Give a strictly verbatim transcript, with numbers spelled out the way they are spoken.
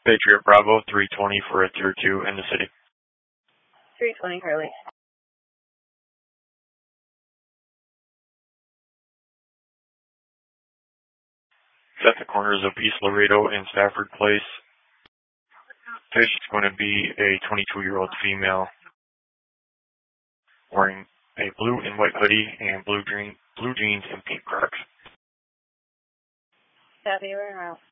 Patriot Bravo, three twenty for a tier two in the city. three twenty, Harley. It's at the corners of East Laredo and Stafford Place. Patient's going to be a twenty-two-year-old female wearing a blue and white hoodie and blue, green, blue jeans and pink Crocs. Copy, we're out.